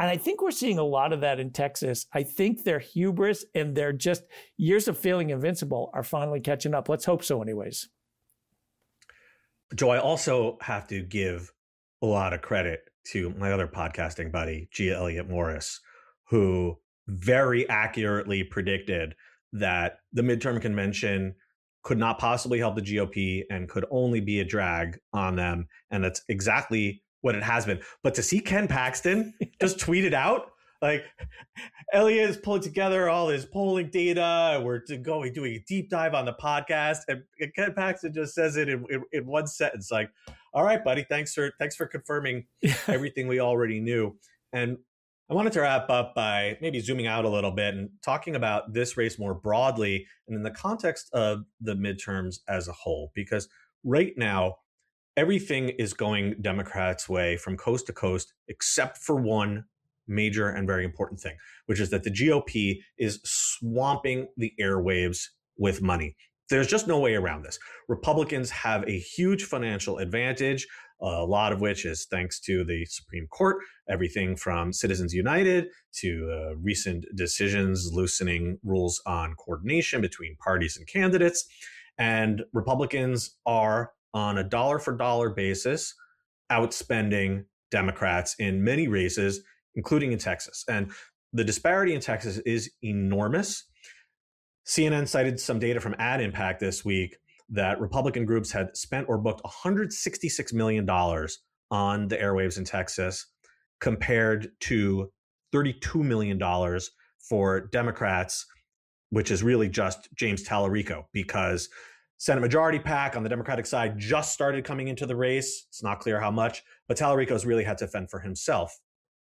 And I think we're seeing a lot of that in Texas. I think their hubris and their just years of feeling invincible are finally catching up. Let's hope so anyways. Joe, I also have to give a lot of credit to my other podcasting buddy, Gia Elliott Morris, who very accurately predicted that the midterm convention could not possibly help the GOP and could only be a drag on them. And that's exactly what it has been. But to see Ken Paxton just tweet it out, like Elliott is pulling together all his polling data. We're doing a deep dive on the podcast. And Ken Paxton just says it in one sentence, like, all right, buddy, thanks for confirming everything we already knew. And I wanted to wrap up by maybe zooming out a little bit and talking about this race more broadly and in the context of the midterms as a whole, because right now, everything is going Democrats' way from coast to coast, except for one major and very important thing, which is that the GOP is swamping the airwaves with money. There's just no way around this. Republicans have a huge financial advantage, a lot of which is thanks to the Supreme Court, everything from Citizens United to recent decisions loosening rules on coordination between parties and candidates. And Republicans are, on a dollar for dollar basis, outspending Democrats in many races, including in Texas. And the disparity in Texas is enormous. CNN cited some data from Ad Impact this week that Republican groups had spent or booked $166 million on the airwaves in Texas, compared to $32 million for Democrats, which is really just James Tallarico, because Senate Majority PAC on the Democratic side just started coming into the race. It's not clear how much, but Tallarico's really had to fend for himself.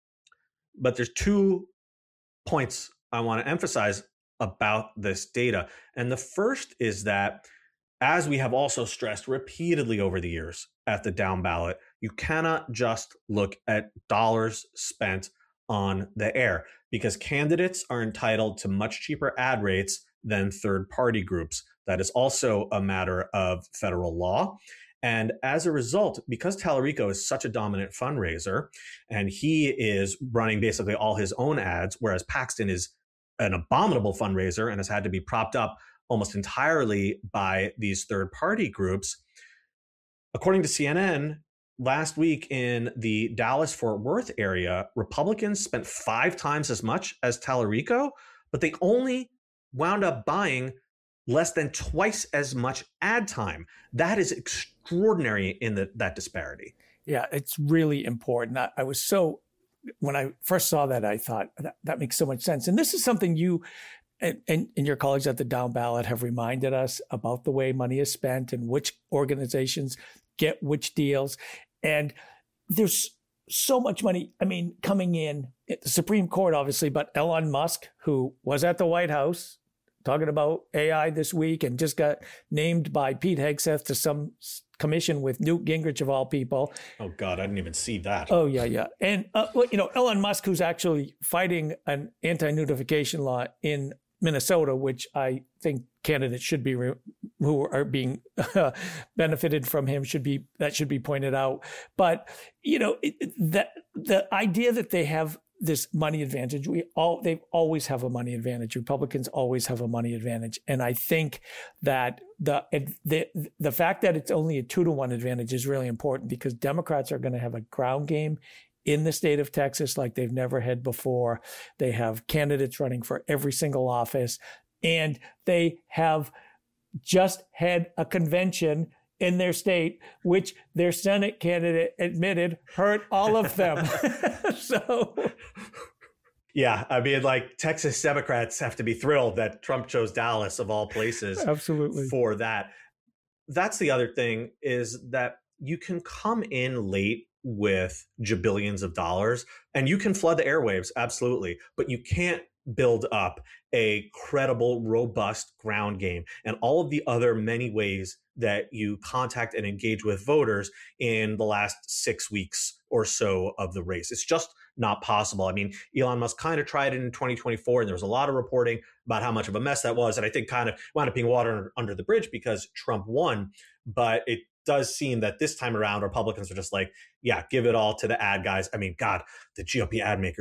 But there's 2 points I want to emphasize about this data. And the first is that, as we have also stressed repeatedly over the years at the down ballot, you cannot just look at dollars spent on the air, because candidates are entitled to much cheaper ad rates than third-party groups. That is also a matter of federal law. And as a result, because Tallarico is such a dominant fundraiser and he is running basically all his own ads, whereas Paxton is an abominable fundraiser and has had to be propped up almost entirely by these third-party groups, according to CNN, last week in the Dallas-Fort Worth area, Republicans spent 5 times as much as Tallarico, but they only wound up buying less than twice as much ad time. That is extraordinary in that disparity. Yeah, it's really important. When I first saw that, I thought that makes so much sense. And this is something you and your colleagues at the down ballot have reminded us about, the way money is spent and which organizations get which deals. And there's so much money, coming in at the Supreme Court, obviously, but Elon Musk, who was at the White House talking about AI this week and just got named by Pete Hegseth to some commission with Newt Gingrich of all people. Oh God, I didn't even see that. Oh yeah. And Elon Musk, who's actually fighting an anti-notification law in Minnesota, which I think candidates should be who are being benefited from him should be pointed out. But the idea that they have this money advantage, they always have a money advantage. Republicans always have a money advantage, and I think that the fact that it's only a 2-to-1 advantage is really important, because Democrats are going to have a ground game in the state of Texas like they've never had before. They have candidates running for every single office, and they have just had a convention in their state, which their Senate candidate admitted hurt all of them. So, yeah, Texas Democrats have to be thrilled that Trump chose Dallas of all places. Absolutely. For that. That's the other thing, is that you can come in late with jabillions of dollars and you can flood the airwaves, absolutely, but you can't build up a credible, robust ground game and all of the other many ways that you contact and engage with voters in the last 6 weeks or so of the race. It's just not possible. Elon Musk kind of tried it in 2024, and there was a lot of reporting about how much of a mess that was. And I think kind of wound up being water under the bridge because Trump won. But it does seem that this time around, Republicans are just like, yeah, give it all to the ad guys. God, the GOP ad makers